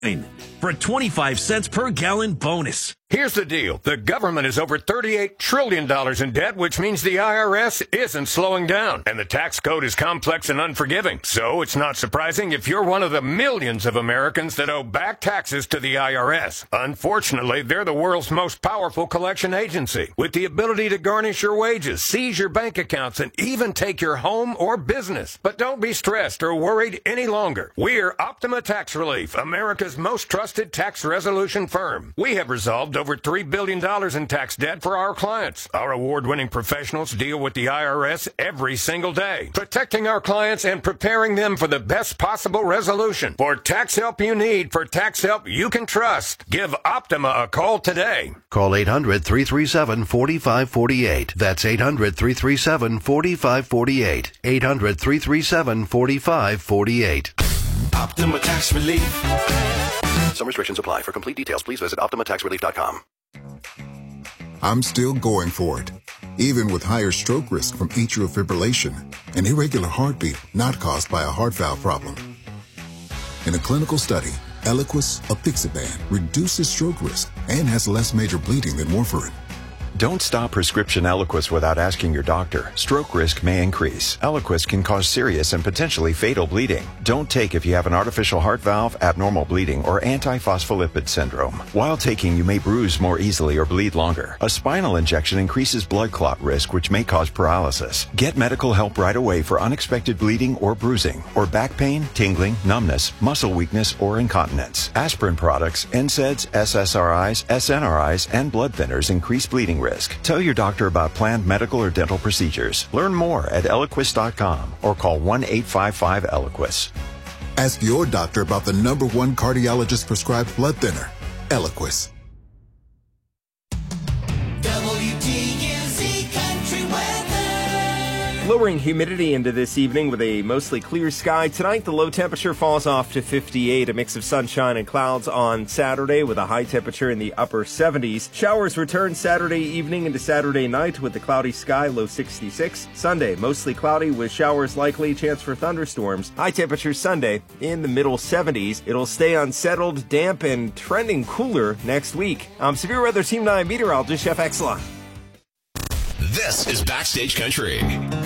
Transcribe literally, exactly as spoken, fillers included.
for a twenty-five cents per gallon bonus. Here's the deal. The government is over thirty-eight trillion dollars in debt, which means the I R S isn't slowing down. And the tax code is complex and unforgiving. So it's not surprising if you're one of the millions of Americans that owe back taxes to the I R S. Unfortunately, they're the world's most powerful collection agency, with the ability to garnish your wages, seize your bank accounts, and even take your home or business. But don't be stressed or worried any longer. We're Optima Tax Relief, America's most trusted tax resolution firm. We have resolved over three billion dollars in tax debt for our clients. Our award-winning professionals deal with the I R S every single day, protecting our clients and preparing them for the best possible resolution. For tax help you need, for tax help you can trust, give Optima a call today. Call eight hundred, three three seven, four five four eight. That's eight hundred, three three seven, four five four eight. eight hundred, three three seven, four five four eight. Optima Tax Relief. Some restrictions apply. For complete details, please visit optima tax relief dot com. I'm still going for it, even with higher stroke risk from atrial fibrillation, an irregular heartbeat not caused by a heart valve problem. In a clinical study, Eliquis, apixaban, reduces stroke risk and has less major bleeding than warfarin. Don't stop prescription Eliquis without asking your doctor. Stroke risk may increase. Eliquis can cause serious and potentially fatal bleeding. Don't take if you have an artificial heart valve, abnormal bleeding, or antiphospholipid syndrome. While taking, you may bruise more easily or bleed longer. A spinal injection increases blood clot risk, which may cause paralysis. Get medical help right away for unexpected bleeding or bruising, or back pain, tingling, numbness, muscle weakness, or incontinence. Aspirin products, N SAIDs, S S R Is, S N R Is, and blood thinners increase bleeding risk. Tell your doctor about planned medical or dental procedures. Learn more at eliquis dot com or call one eight five five Eliquis. Ask your doctor about the number one cardiologist prescribed blood thinner, Eliquis. W T U Z Country Weather. Lowering humidity into this evening with a mostly clear sky. Tonight, the low temperature falls off to fifty-eight, a mix of sunshine and clouds on Saturday with a high temperature in the upper seventies. Showers return Saturday evening into Saturday night with the cloudy sky, low sixty-six. Sunday, mostly cloudy with showers likely, chance for thunderstorms. High temperature Sunday in the middle seventies. It'll stay unsettled, damp, and trending cooler next week. I'm Severe Weather Team nine meteorologist Jeff Exelon. This is Backstage Country.